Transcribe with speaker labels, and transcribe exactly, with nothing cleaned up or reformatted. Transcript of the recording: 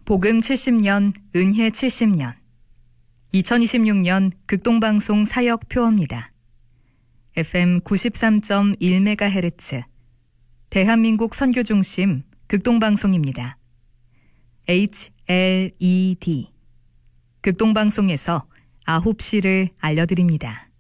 Speaker 1: 복음 칠십 년, 은혜 칠십 년. 이천이십육 년 극동방송 사역 표어입니다. 에프엠 구십삼 점 일 메가헤르츠. 대한민국 선교중심 극동방송입니다. 에이치 엘 이 디. 극동방송에서 아홉 시를 알려드립니다.